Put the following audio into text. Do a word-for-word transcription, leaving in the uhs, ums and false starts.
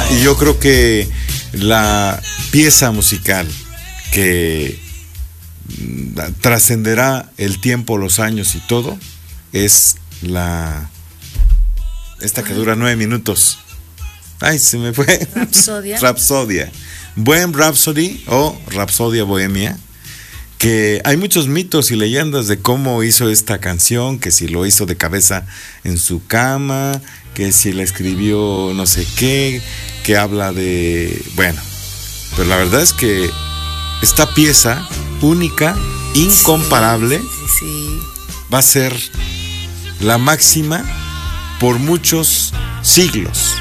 y yo creo que la pieza musical que trascenderá el tiempo, los años y todo es la esta que dura nueve minutos. Ay, se me fue. Rapsodia. Rapsodia. Buen Rhapsody o Rapsodia Bohemia, que hay muchos mitos y leyendas de cómo hizo esta canción, que si lo hizo de cabeza en su cama, que si la escribió no sé qué, que habla de... Bueno, pero la verdad es que esta pieza única, incomparable, sí, sí, sí. va a ser la máxima por muchos siglos.